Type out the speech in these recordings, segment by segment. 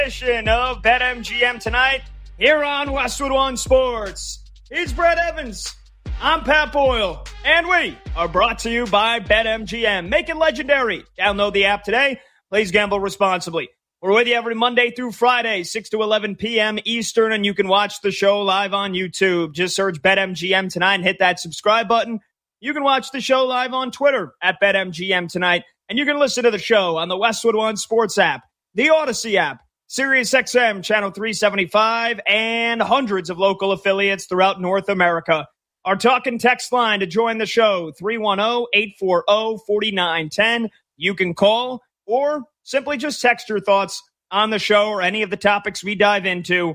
Edition of BetMGM tonight here on Westwood One Sports. He's Brett Evans. I'm Pat Boyle, and we are brought to you by BetMGM. Make it legendary. Download the app today. Please gamble responsibly. We're with you every Monday through Friday, 6 to 11 p.m. Eastern, and you can watch the show live on YouTube. Just search BetMGM tonight and hit that subscribe button. You can watch the show live on Twitter at BetMGM tonight, and you can listen to the show on the Westwood One Sports app, the Odyssey app, SiriusXM Channel 375, and hundreds of local affiliates throughout North America. Our talk and text line to join the show, 310-840-4910. You can call or simply just text your thoughts on the show or any of the topics we dive into,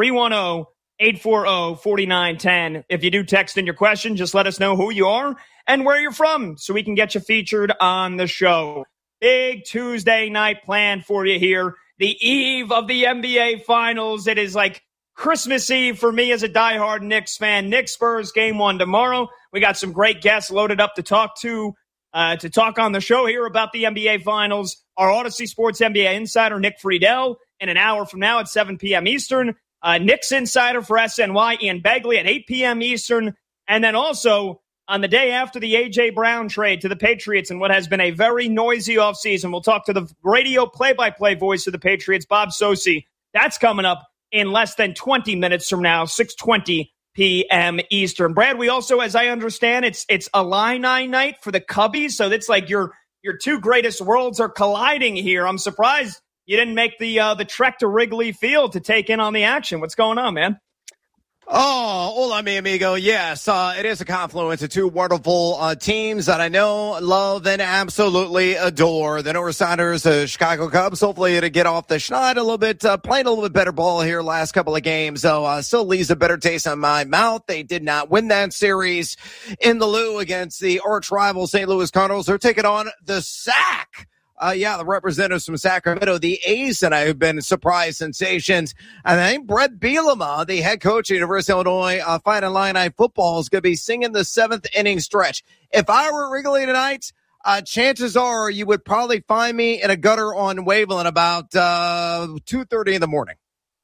310-840-4910. If you do text in your question, just let us know who you are and where you're from so we can get you featured on the show. Big Tuesday night planned for you here. The eve of the NBA Finals. It is like Christmas Eve for me as a diehard Knicks fan. Knicks Spurs game 1 tomorrow. We got some great guests loaded up to talk on the show here about the NBA Finals. Our Odyssey Sports NBA insider, Nick Friedel, in an hour from now at 7 p.m. Eastern. Knicks insider for SNY, Ian Begley, at 8 p.m. Eastern. And then also on the day after the A.J. Brown trade to the Patriots and what has been a very noisy offseason, we'll talk to the radio play-by-play voice of the Patriots, Bob Socci. That's coming up in less than 20 minutes from now, 6:20 p.m. Eastern. Brad, we also, as I understand, it's Illini night for the Cubbies, so it's like your two greatest worlds are colliding here. I'm surprised you didn't make the trek to Wrigley Field to take in on the action. What's going on, man? Oh, hola, mi amigo. Yes, it is a confluence of two wonderful teams that I know, love, and absolutely adore. The Northsiders, the Chicago Cubs, hopefully to get off the schneid a little bit, playing a little bit better ball here last couple of games. So still leaves a better taste in my mouth. They did not win that series in the Lou against the arch rival St. Louis Cardinals. They're taking on the SAC. The representatives from Sacramento, the A's, and I have been surprise sensations. And I think Brett Bielema, the head coach of University of Illinois Fighting Illini football, is going to be singing the seventh inning stretch. If I were at Wrigley tonight, chances are you would probably find me in a gutter on Waveland about 2:30 in the morning.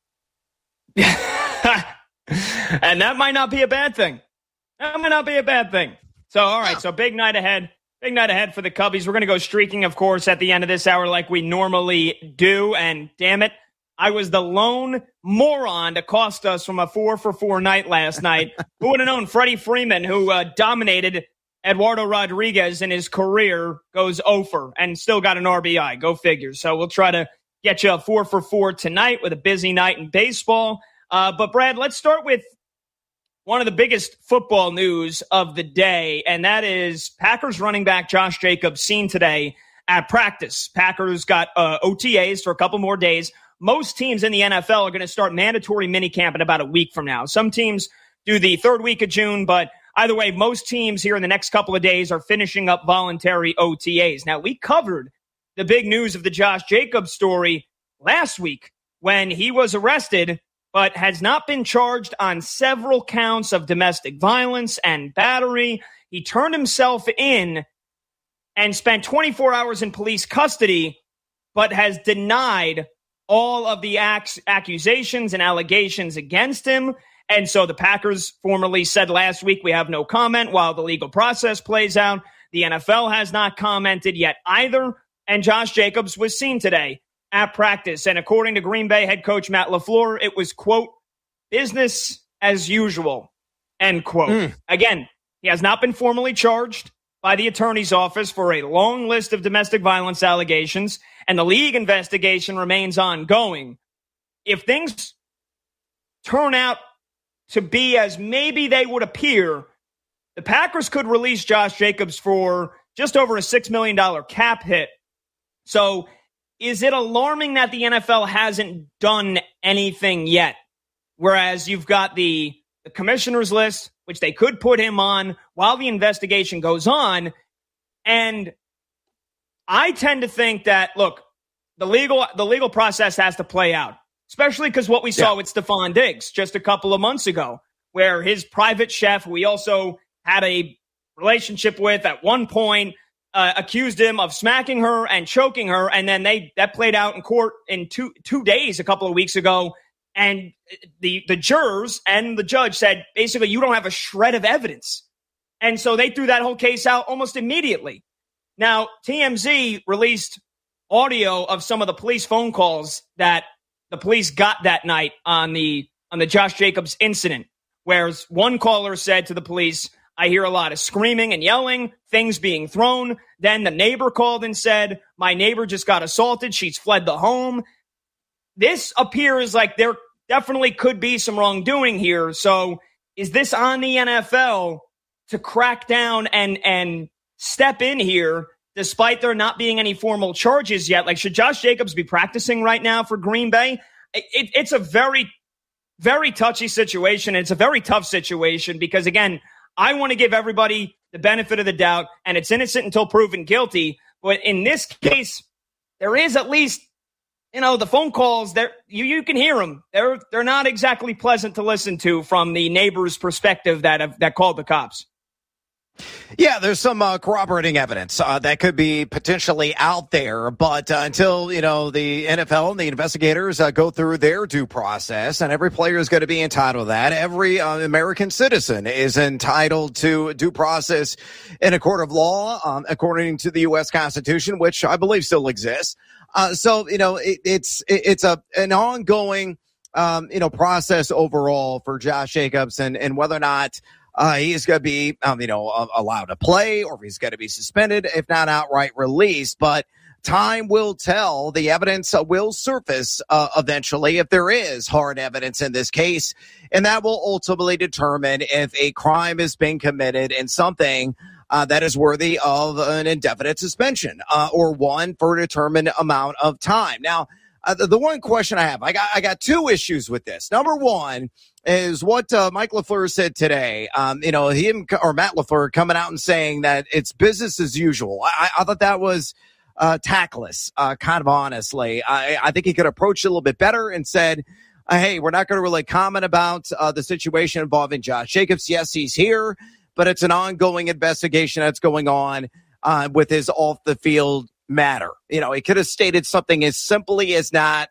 And that might not be a bad thing. So, all right, so big night ahead. Big night ahead for the Cubbies. We're going to go streaking, of course, at the end of this hour like we normally do. And damn it, I was the lone moron to cost us from a 4-for-4 night last night. Who would have known Freddie Freeman, who dominated Eduardo Rodriguez in his career, goes 0-for and still got an RBI. Go figure. So we'll try to get you a 4-for-4 tonight with a busy night in baseball. But, Brad, let's start with one of the biggest football news of the day, and that is Packers running back Josh Jacobs seen today at practice. Packers got OTAs for a couple more days. Most teams in the NFL are going to start mandatory minicamp in about a week from now. Some teams do the third week of June, but either way, most teams here in the next couple of days are finishing up voluntary OTAs. Now, we covered the big news of the Josh Jacobs story last week when he was arrested but has not been charged on several counts of domestic violence and battery. He turned himself in and spent 24 hours in police custody, but has denied all of the accusations and allegations against him. And so the Packers formally said last week, we have no comment while the legal process plays out. The NFL has not commented yet either. And Josh Jacobs was seen today at practice. And according to Green Bay head coach Matt LaFleur, it was, quote, business as usual, end quote. Again, he has not been formally charged by the attorney's office for a long list of domestic violence allegations, and the league investigation remains ongoing. If things turn out to be as maybe they would appear, the Packers could release Josh Jacobs for just over a $6 million cap hit. So is it alarming that the NFL hasn't done anything yet? Whereas you've got the commissioner's list, which they could put him on while the investigation goes on. And I tend to think that, look, the legal process has to play out, especially because what we saw with Stephon Diggs just a couple of months ago, where his private chef, who we also had a relationship with at one point, accused him of smacking her and choking her, and then that played out in court in two days a couple of weeks ago. And the jurors and the judge said, basically, you don't have a shred of evidence. And so they threw that whole case out almost immediately. Now, TMZ released audio of some of the police phone calls that the police got that night on the Josh Jacobs incident, where one caller said to the police, I hear a lot of screaming and yelling, things being thrown. Then the neighbor called and said, my neighbor just got assaulted. She's fled the home. This appears like there definitely could be some wrongdoing here. So is this on the NFL to crack down and step in here despite there not being any formal charges yet? Like, should Josh Jacobs be practicing right now for Green Bay? It's a very, very touchy situation. It's a very tough situation because, again, I want to give everybody the benefit of the doubt, and it's innocent until proven guilty. But in this case, there is at least, the phone calls there. You can hear them. They're not exactly pleasant to listen to from the neighbor's perspective that called the cops. Yeah, there's some corroborating evidence that could be potentially out there, but until, the NFL and the investigators go through their due process, and every player is going to be entitled to that. Every American citizen is entitled to due process in a court of law, according to the U.S. Constitution, which I believe still exists. So, it's an ongoing, process overall for Josh Jacobs and whether or not he's going to be, allowed to play, or if he's going to be suspended, if not outright released. But time will tell. The evidence will surface eventually if there is hard evidence in this case, and that will ultimately determine if a crime has been committed and something that is worthy of an indefinite suspension or one for a determined amount of time. Now, the one question I have, I got two issues with this. Number one is what Mike LaFleur said today. Him or Matt LaFleur coming out and saying that it's business as usual. I thought that was tactless, kind of honestly. I think he could approach it a little bit better and said, hey, we're not going to really comment about the situation involving Josh Jacobs. Yes, he's here, but it's an ongoing investigation that's going on with his off-the-field matter. He could have stated something as simply as that,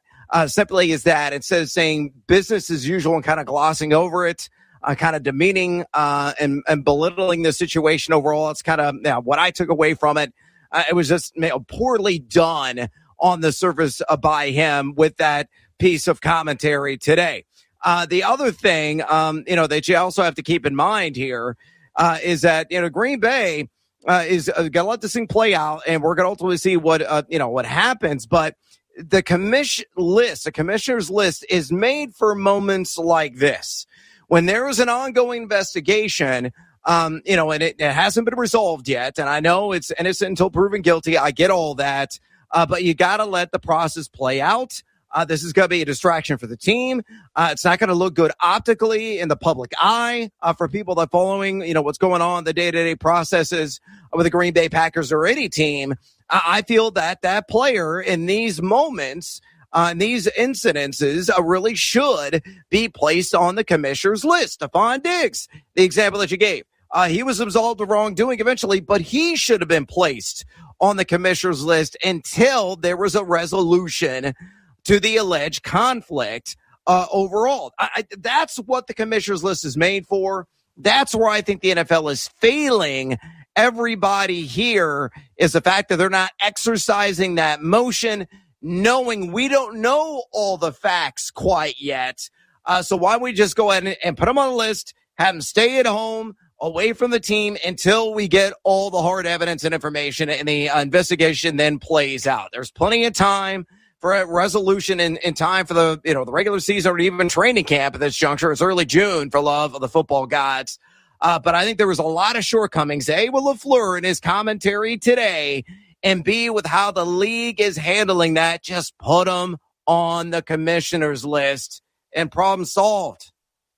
instead of saying business as usual and kind of glossing over it, kind of demeaning and belittling the situation overall. It's kind of what I took away from it. It was just poorly done on the surface by him with that piece of commentary today. The other thing, that you also have to keep in mind here is that, Green Bay is going to let this thing play out, and we're going to ultimately see what happens. But the commissioner's list is made for moments like this. When there is an ongoing investigation, and it hasn't been resolved yet, and I know it's innocent until proven guilty. I get all that. But you got to let the process play out. This is going to be a distraction for the team. It's not going to look good optically in the public eye for people that are following, what's going on, the day-to-day processes with the Green Bay Packers or any team. I feel that player in these moments, these incidences, really should be placed on the commissioner's list. Stephon Diggs, the example that you gave, he was absolved of wrongdoing eventually, but he should have been placed on the commissioner's list until there was a resolution to the alleged conflict overall. That's what the commissioner's list is made for. That's where I think the NFL is failing everybody here, is the fact that they're not exercising that motion, knowing we don't know all the facts quite yet. So why don't we just go ahead and put them on the list, have them stay at home, away from the team until we get all the hard evidence and information, and the investigation then plays out. There's plenty of time for a resolution in time for the regular season or even training camp at this juncture. It's early June, for love of the football gods. But I think there was a lot of shortcomings, A, with LaFleur in his commentary today, and B, with how the league is handling that. Just put them on the commissioner's list and problem solved.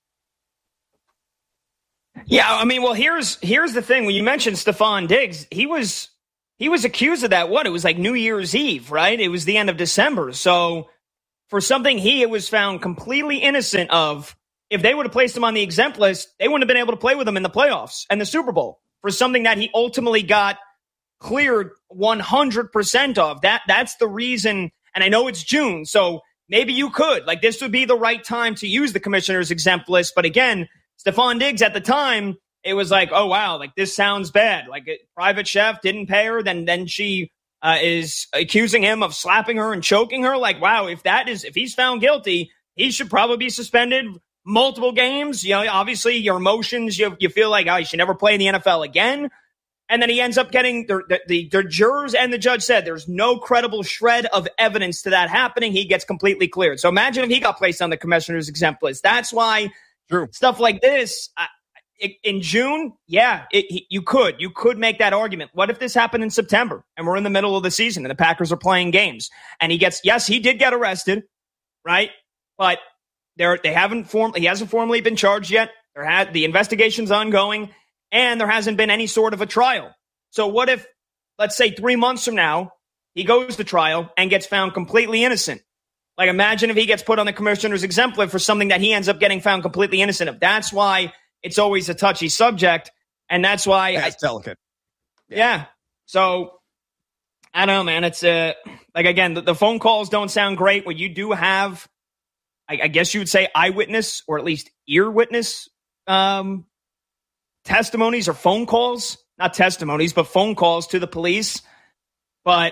Yeah, I mean, well, here's the thing. When you mentioned Stephon Diggs, he was accused of that. It was like New Year's Eve, right? It was the end of December. So for something he was found completely innocent of, if they would have placed him on the exempt list, they wouldn't have been able to play with him in the playoffs and the Super Bowl. For something that he ultimately got cleared 100% of. That's the reason. And I know it's June, so maybe you could. Like, this would be the right time to use the commissioner's exempt list. But again, Stephon Diggs at the time, it was like, oh, wow, like this sounds bad. Like a private chef didn't pay her. Then she is accusing him of slapping her and choking her. Like, wow, if he's found guilty, he should probably be suspended multiple games. You know, obviously your emotions, you feel like, oh, he should never play in the NFL again. And then he ends up getting the jurors and the judge said there's no credible shred of evidence to that happening. He gets completely cleared. So imagine if he got placed on the commissioner's exempt list. That's why stuff like this in June, you could make that argument. What if this happened in September and we're in the middle of the season and the Packers are playing games and he did get arrested, right? But he hasn't formally been charged yet. The investigation's ongoing. And there hasn't been any sort of a trial. So what if, let's say 3 months from now, he goes to trial and gets found completely innocent? Like, imagine if he gets put on the commissioner's exempt list for something that he ends up getting found completely innocent of. That's why it's always a touchy subject. And that's why it's delicate. Yeah. So I don't know, man. It's like, again, the phone calls don't sound great. When you do have, I guess you would say eyewitness or at least ear witness, testimonies or phone calls, not testimonies, but phone calls to the police. But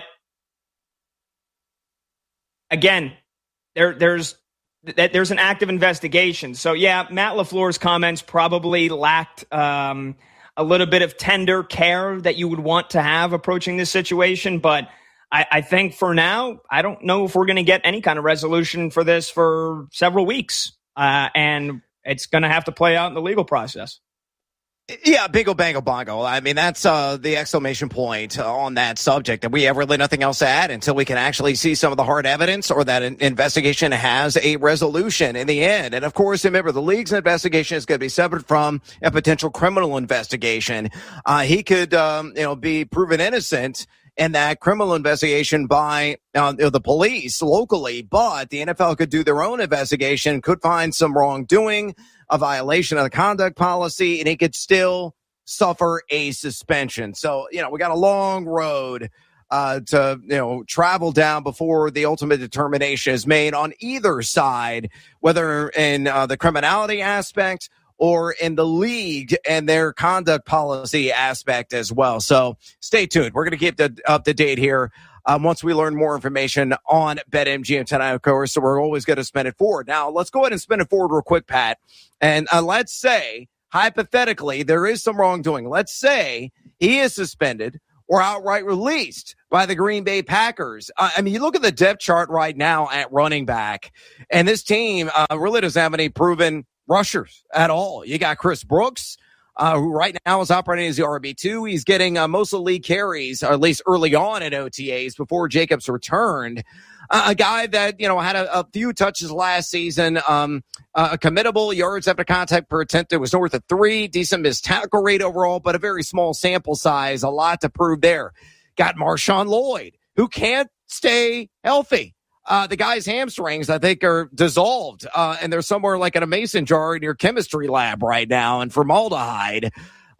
again, there's an active investigation. So yeah, Matt LaFleur's comments probably lacked a little bit of tender care that you would want to have approaching this situation. But I think for now, I don't know if we're going to get any kind of resolution for this for several weeks. And it's going to have to play out in the legal process. Yeah, bingo, bango, bongo. I mean, that's the exclamation point on that subject. And we have really nothing else to add until we can actually see some of the hard evidence or that an investigation has a resolution in the end. And of course, remember, the league's investigation is going to be separate from a potential criminal investigation. He could, be proven innocent in that criminal investigation by the police locally, but the NFL could do their own investigation, could find some wrongdoing, a violation of the conduct policy, and he could still suffer a suspension. So, we got a long road to travel down before the ultimate determination is made on either side, whether in the criminality aspect or in the league and their conduct policy aspect as well. So stay tuned. We're going to keep up to date here once we learn more information on BetMGM tonight, of course. So we're always going to spin it forward. Now, let's go ahead and spin it forward real quick, Pat. And let's say, hypothetically, there is some wrongdoing. Let's say he is suspended or outright released by the Green Bay Packers. I mean, you look at the depth chart right now at running back, and this team really doesn't have any proven rushers at all. You got Chris Brooks, who right now is operating as the RB2. He's getting most of the league carries, or at least early on in OTAs before Jacobs returned. A guy that, had a few touches last season, committable yards after contact per attempt. It was north of 3, decent missed tackle rate overall, but a very small sample size, a lot to prove there. Got Marshawn Lloyd, who can't stay healthy. The guy's hamstrings, I think, are dissolved, and they're somewhere like in a mason jar in your chemistry lab right now, and formaldehyde.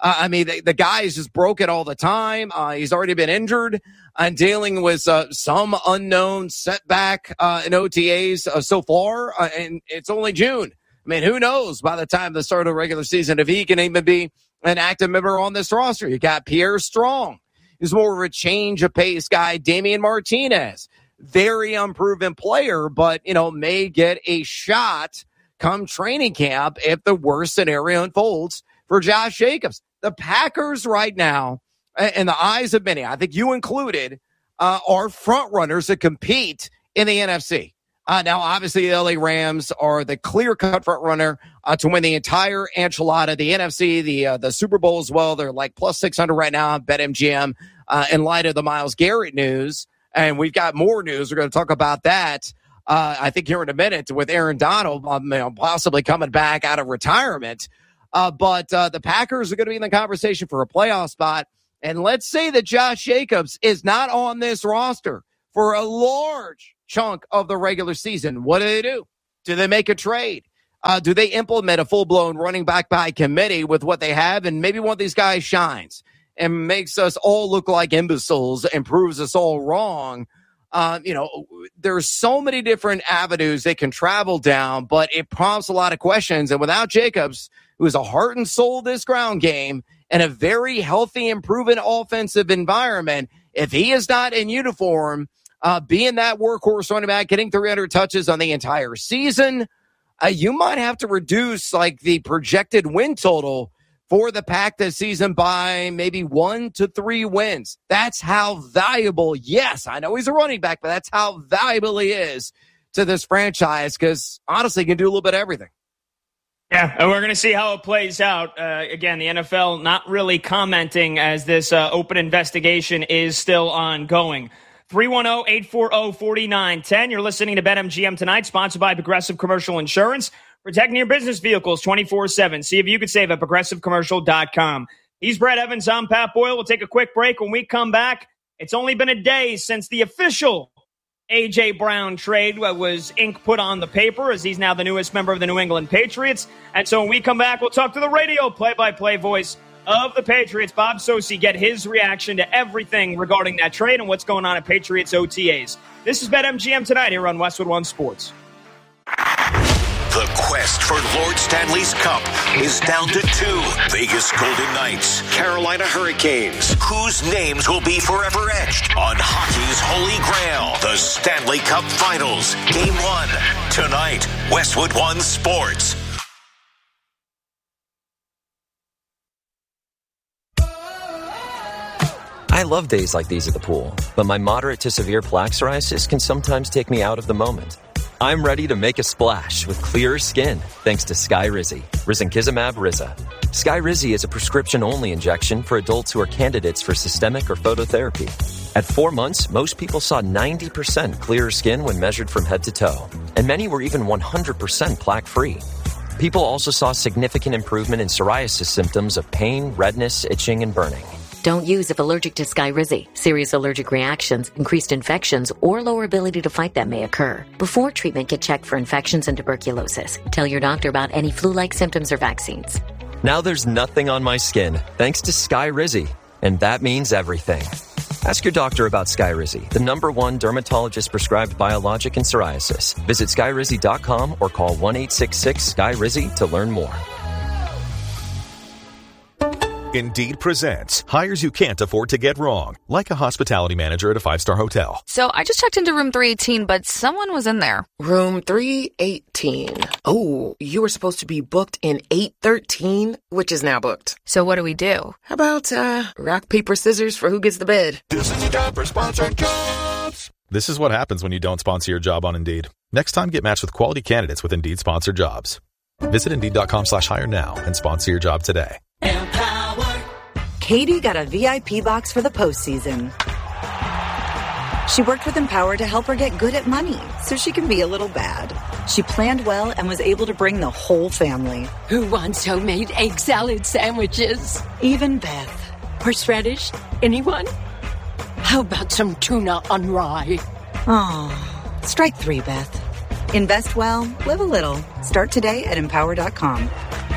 The guy is just broken all the time. He's already been injured and dealing with some unknown setback in OTAs so far, and it's only June. I mean, who knows by the time the start of the regular season if he can even be an active member on this roster. You got Pierre Strong, who's more of a change of pace guy. Damian Martinez, very unproven player, but, may get a shot come training camp if the worst scenario unfolds for Josh Jacobs. The Packers right now, in the eyes of many, I think you included, are front runners to compete in the NFC. Now, obviously, the LA Rams are the clear-cut front runner to win the entire enchilada, the NFC, the Super Bowl as well. They're like plus 600 right now on BetMGM in light of the Myles Garrett news. And we've got more news. We're going to talk about that, I think, here in a minute with Aaron Donald possibly coming back out of retirement. But the Packers are going to be in the conversation for a playoff spot. And let's say that Josh Jacobs is not on this roster for a large chunk of the regular season. What do? Do they make a trade? Do they implement a full-blown running back by committee with what they have? And maybe one of these guys shines. and makes us all look like imbeciles and proves us all wrong. There's so many different avenues they can travel down, but it prompts a lot of questions. And without Jacobs, who is a heart and soul of this ground game and a very healthy and proven offensive environment, if he is not in uniform, being that workhorse running back, getting 300 touches on the entire season, you might have to reduce like the projected win total for the Pack this season by maybe 1 to 3 wins. That's how valuable, yes, I know he's a running back, but that's how valuable he is to this franchise because, honestly, he can do a little bit of everything. Yeah, and we're going to see how it plays out. Again, the NFL not really commenting as this open investigation is still ongoing. 310-840-4910. You're listening to BetMGM Tonight, sponsored by Progressive Commercial Insurance. Protecting your business vehicles 24/7. See if you could save at ProgressiveCommercial.com. He's Brad Evans. I'm Pat Boyle. We'll take a quick break. When we come back, it's only been a day since the official A.J. Brown trade was ink put on the paper, as he's now the newest member of the New England Patriots. And so when we come back, we'll talk to the radio play-by-play voice of the Patriots, Bob Socci, get his reaction to everything regarding that trade and what's going on at Patriots OTAs. This is BetMGM Tonight here on Westwood One Sports. The quest for Lord Stanley's Cup is down to 2. Vegas Golden Knights, Carolina Hurricanes. Whose names will be forever etched on hockey's holy grail? The Stanley Cup Finals. Game 1. Tonight, Westwood One Sports. I love days like these at the pool, but my moderate to severe plaque psoriasis can sometimes take me out of the moment. I'm ready to make a splash with clearer skin thanks to Skyrizi, Risankizumab Riza. Skyrizi is a prescription-only injection for adults who are candidates for systemic or phototherapy. At 4 months, most people saw 90% clearer skin when measured from head to toe, and many were even 100% plaque-free. People also saw significant improvement in psoriasis symptoms of pain, redness, itching, and burning. Don't use if allergic to Skyrizi. Serious allergic reactions, increased infections, or lower ability to fight them may occur. Before treatment, get checked for infections and tuberculosis. Tell your doctor about any flu-like symptoms or vaccines. Now there's nothing on my skin, thanks to Skyrizi. And that means everything. Ask your doctor about Skyrizi, the #1 dermatologist-prescribed biologic in psoriasis. Visit Skyrizi.com or call 1-866-SKYRIZI to learn more. Indeed presents hires you can't afford to get wrong, like a hospitality manager at a 5-star hotel. So I just checked into room 318, but someone was in there. Room 318. Oh, you were supposed to be booked in 813, which is now booked. So what do we do? How about rock, paper, scissors for who gets the bed? This is your job for sponsored jobs. This is what happens when you don't sponsor your job on Indeed. Next time, get matched with quality candidates with Indeed sponsored jobs. Visit Indeed.com/hire now and sponsor your job today. Katie got a VIP box for the postseason. She worked with Empower to help her get good at money so she can be a little bad. She planned well and was able to bring the whole family. Who wants homemade egg salad sandwiches? Even Beth. Horseradish? Anyone? How about some tuna on rye? Oh, strike 3, Beth. Invest well, live a little. Start today at Empower.com.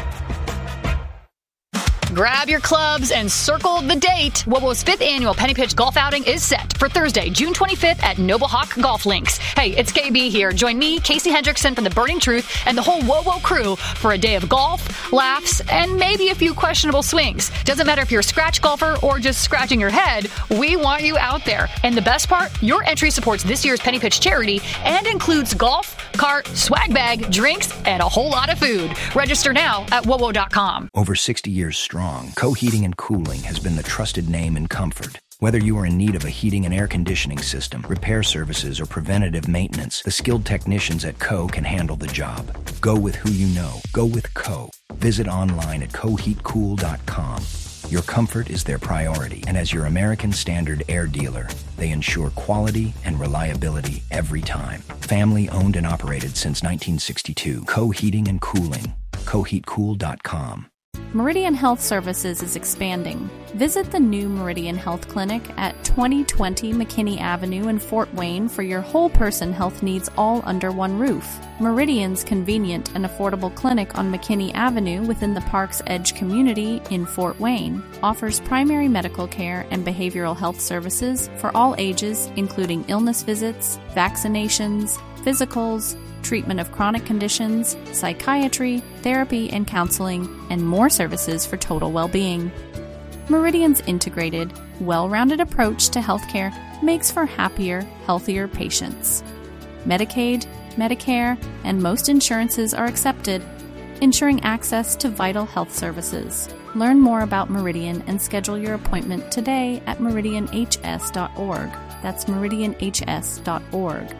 Grab your clubs and circle the date. WOWO's 5th annual Penny Pitch golf outing is set for Thursday, June 25th at Noble Hawk Golf Links. Hey, it's KB here. Join me, Casey Hendrickson from The Burning Truth, and the whole WOWO crew for a day of golf, laughs, and maybe a few questionable swings. Doesn't matter if you're a scratch golfer or just scratching your head, we want you out there. And the best part, your entry supports this year's Penny Pitch charity and includes golf, cart, swag bag, drinks, and a whole lot of food. Register now at WOWO.com. Over 60 years strong, Co Heating and Cooling has been the trusted name in comfort. Whether you are in need of a heating and air conditioning system, repair services, or preventative maintenance, the skilled technicians at Co can handle the job. Go with who you know. Go with Co. Visit online at coheatcool.com. Your comfort is their priority, and as your American Standard air dealer, they ensure quality and reliability every time. Family owned and operated since 1962. Co Heating and Cooling. coheatcool.com. Meridian Health Services is expanding. Visit the new Meridian Health Clinic at 2020 McKinney Avenue in Fort Wayne for your whole-person health needs all under one roof. Meridian's convenient and affordable clinic on McKinney Avenue within the Park's Edge community in Fort Wayne offers primary medical care and behavioral health services for all ages, including illness visits, vaccinations, physicals, treatment of chronic conditions, psychiatry, therapy and counseling, and more services for total well-being. Meridian's integrated, well-rounded approach to healthcare makes for happier, healthier patients. Medicaid, Medicare, and most insurances are accepted, ensuring access to vital health services. Learn more about Meridian and schedule your appointment today at meridianhs.org. That's meridianhs.org.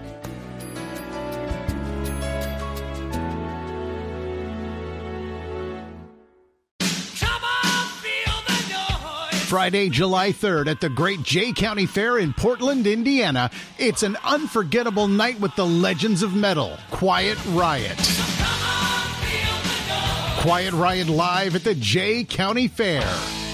Friday, July 3rd at the Great Jay County Fair in Portland, Indiana. It's an unforgettable night with the legends of metal, Quiet Riot. Quiet Riot live at the Jay County Fair.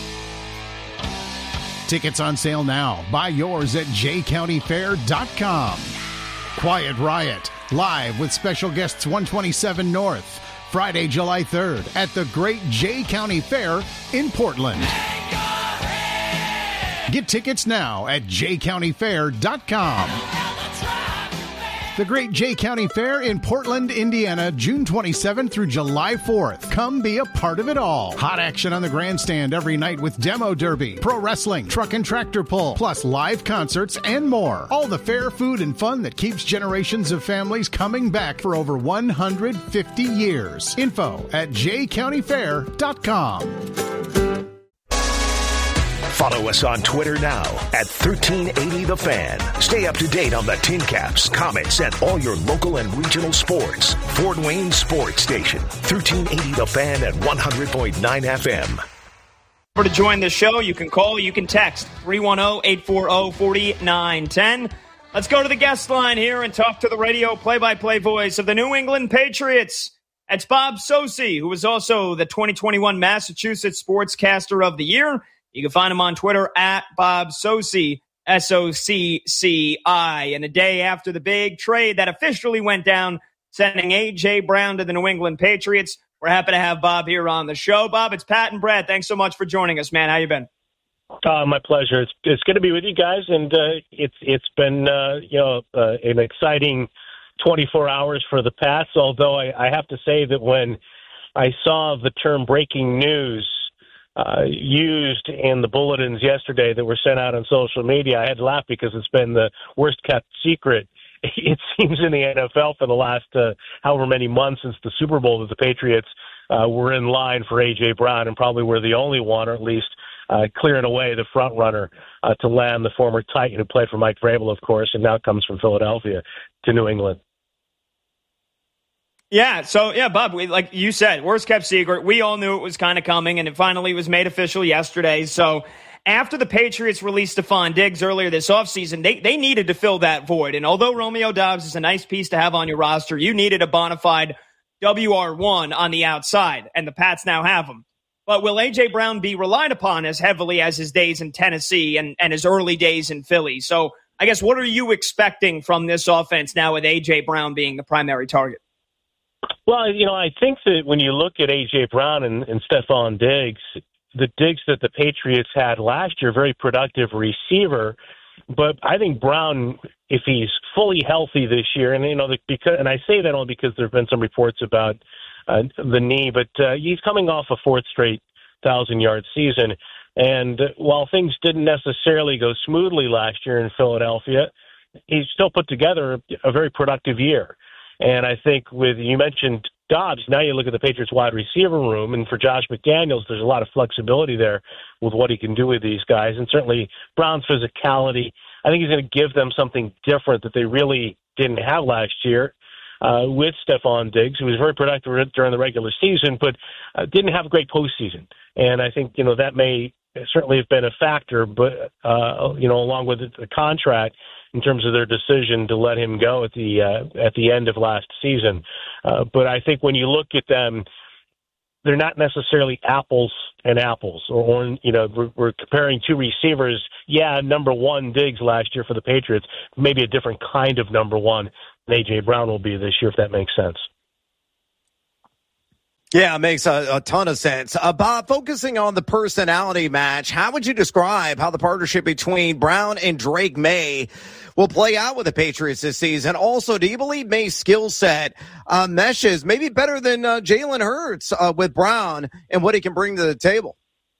Tickets on sale now. Buy yours at jaycountyfair.com. Quiet Riot live with special guests 127 North. Friday, July 3rd at the Great Jay County Fair in Portland. Get tickets now at jaycountyfair.com. The Great Jay County Fair in Portland, Indiana, June 27th through July 4th. Come be a part of it all. Hot action on the grandstand every night with demo derby, pro wrestling, truck and tractor pull, plus live concerts and more. All the fair food and fun that keeps generations of families coming back for over 150 years. Info at jaycountyfair.com. Follow us on Twitter now at 1380TheFan. Stay up to date on the Tin Caps, Comets, and all your local and regional sports. Fort Wayne Sports Station, 1380 The Fan at 100.9 FM. To join the show, you can call, you can text 310-840-4910. Let's go to the guest line here and talk to the radio play-by-play voice of the New England Patriots. It's Bob Socci, who is also the 2021 Massachusetts Sportscaster of the Year. You can find him on Twitter at Bob Socci, S-O-C-C-I. And a day after the big trade that officially went down, sending A.J. Brown to the New England Patriots, we're happy to have Bob here on the show. Bob, it's Pat and Brad. Thanks so much for joining us, man. How you been? My pleasure. It's good to be with you guys, and it's been an exciting 24 hours for the Pats. Although I have to say that when I saw the term breaking news used in the bulletins yesterday that were sent out on social media, I had to laugh because it's been the worst kept secret, it seems, in the NFL for the last however many months since the Super Bowl, that the Patriots were in line for A.J. Brown and probably were the only one, or at least clearing away the front runner to land the former Titan who played for Mike Vrabel, of course, and now comes from Philadelphia to New England. Yeah, so, Bob, like you said, worst kept secret. We all knew it was kind of coming, and it finally was made official yesterday. So after the Patriots released Stephon Diggs earlier this offseason, they needed to fill that void. And although Romeo Doubs is a nice piece to have on your roster, you needed a bona fide WR1 on the outside, and the Pats now have him. But will A.J. Brown be relied upon as heavily as his days in Tennessee and his early days in Philly? So I guess what are you expecting from this offense now with A.J. Brown being the primary target? Well, I think that when you look at A.J. Brown and Stephon Diggs, the Diggs that the Patriots had last year, very productive receiver. But I think Brown, if he's fully healthy this year, and and I say that only because there have been some reports about the knee, but he's coming off a fourth straight 1,000-yard season. And while things didn't necessarily go smoothly last year in Philadelphia, he still put together a very productive year. And I think you mentioned Dobbs, now you look at the Patriots wide receiver room, and for Josh McDaniels, there's a lot of flexibility there with what he can do with these guys. And certainly Brown's physicality, I think he's going to give them something different that they really didn't have last year with Stephon Diggs, who was very productive during the regular season, but didn't have a great postseason. And I think, that may certainly have been a factor, but, along with the contract, in terms of their decision to let him go at the end of last season. But I think when you look at them, they're not necessarily apples and apples. Or we're comparing two receivers. Yeah, number one Diggs last year for the Patriots, maybe a different kind of number one than A.J. Brown will be this year, if that makes sense. Yeah, it makes a ton of sense. Bob, focusing on the personality match, how would you describe how the partnership between Brown and Drake Maye will play out with the Patriots this season? Also, do you believe Maye's skill set meshes maybe better than Jalen Hurts with Brown and what he can bring to the table?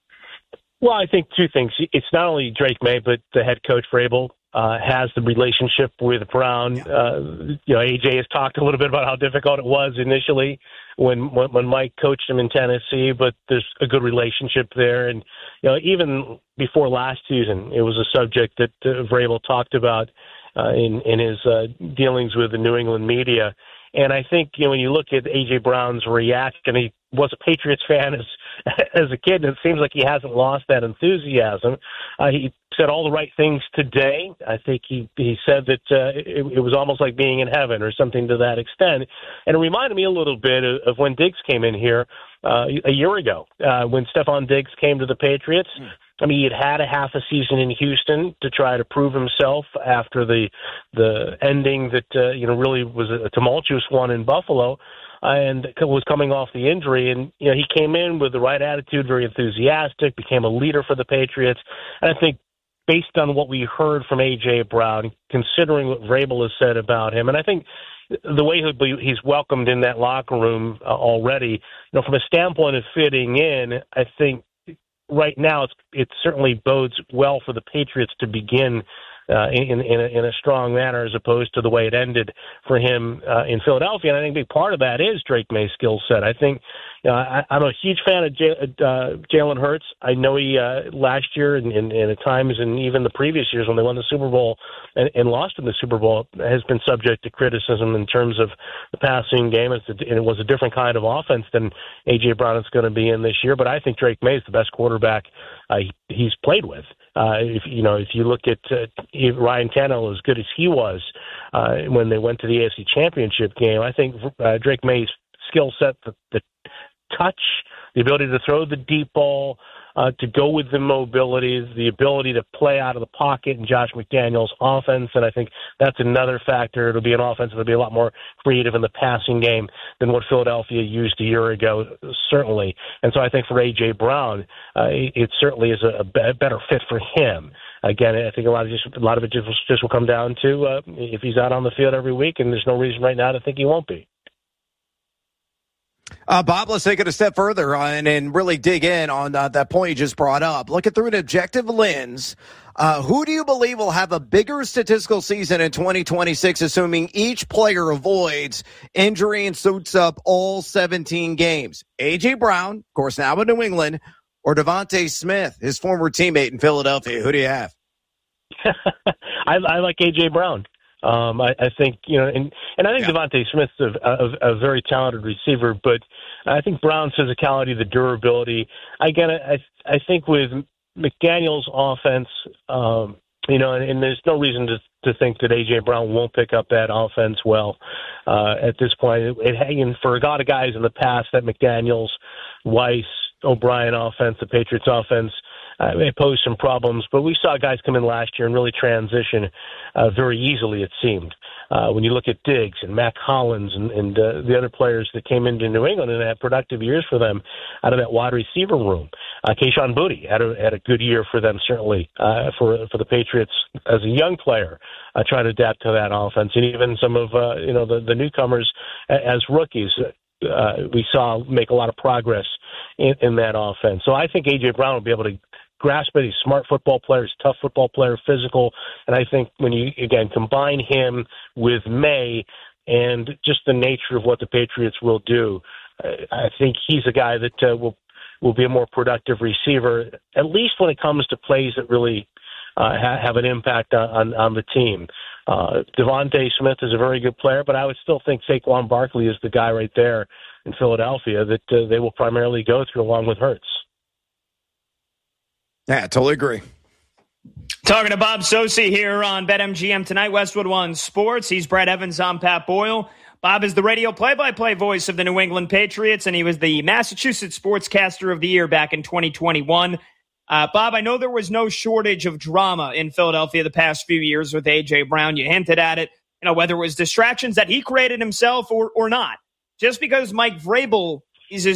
Well, I think two things. It's not only Drake Maye, but the head coach Vrabel has the relationship with Brown. AJ has talked a little bit about how difficult it was initially when Mike coached him in Tennessee, but there's a good relationship there. And, even before last season, it was a subject that Vrabel talked about in his dealings with the New England media. And I think, when you look at A.J. Brown's reaction, he was a Patriots fan as a kid, and it seems like he hasn't lost that enthusiasm. He said all the right things today. I think he said that it was almost like being in heaven or something to that extent. And it reminded me a little bit of when Diggs came in here a year ago, when Stephon Diggs came to the Patriots. I mean, he had a half a season in Houston to try to prove himself after the ending that really was a tumultuous one in Buffalo, and was coming off the injury. And he came in with the right attitude, very enthusiastic, became a leader for the Patriots. And I think, based on what we heard from A.J. Brown, considering what Vrabel has said about him, and I think the way he's welcomed in that locker room already, from a standpoint of fitting in, I think right now it certainly bodes well for the Patriots to begin in a strong manner, as opposed to the way it ended for him in Philadelphia. And I think a big part of that is Drake Maye's skill set. I think I'm a huge fan of Jalen Hurts. I know he last year and at times, and even the previous years when they won the Super Bowl and lost in the Super Bowl, has been subject to criticism in terms of the passing game. And it was a different kind of offense than A.J. Brown is going to be in this year. But I think Drake Maye is the best quarterback he's played with. If you look at Ryan Tannehill, as good as he was when they went to the AFC Championship game, I think Drake Maye's skill set, the touch, the ability to throw the deep ball, to go with the mobility, the ability to play out of the pocket in Josh McDaniels' offense. And I think that's another factor. It'll be an offense that'll be a lot more creative in the passing game than what Philadelphia used a year ago, certainly. And so I think for A.J. Brown, it certainly is a better fit for him. Again, I think a lot of it just will come down to if he's out on the field every week, and there's no reason right now to think he won't be. Bob, let's take it a step further and really dig in on that point you just brought up. Look at through an objective lens. Who do you believe will have a bigger statistical season in 2026, assuming each player avoids injury and suits up all 17 games? A.J. Brown, of course, now in New England, or Devontae Smith, his former teammate in Philadelphia? Who do you have? I like A.J. Brown. I think, and I think Devontae Smith's a very talented receiver, but I think Brown's physicality, the durability, again, I think with McDaniels' offense, and there's no reason to think that A.J. Brown won't pick up that offense well at this point. And for a lot of guys in the past, that McDaniels, Weiss, O'Brien offense, the Patriots offense, it posed some problems, but we saw guys come in last year and really transition very easily, it seemed. When you look at Diggs and Mac Hollins and the other players that came into New England and had productive years for them out of that wide receiver room. Kayshon Boutte had a good year for them, certainly, for the Patriots as a young player, trying to adapt to that offense. And even some of the newcomers as rookies, we saw make a lot of progress in that offense. So I think A.J. Brown will be able to grasp it. He's a smart football player. He's a tough football player, physical. And I think when you, again, combine him with Maye and just the nature of what the Patriots will do, I think he's a guy that will be a more productive receiver, at least when it comes to plays that really have an impact on the team. Devontae Smith is a very good player, but I would still think Saquon Barkley is the guy right there in Philadelphia that they will primarily go through along with Hurts. Yeah, totally agree. Talking to Bob Socci here on BetMGM tonight, Westwood One Sports. He's Brett Evans, I'm Pat Boyle. Bob is the radio play-by-play voice of the New England Patriots, and he was the Massachusetts Sportscaster of the Year back in 2021. Bob, I know there was no shortage of drama in Philadelphia the past few years with A.J. Brown. You hinted at it, whether it was distractions that he created himself or not. Just because Mike Vrabel is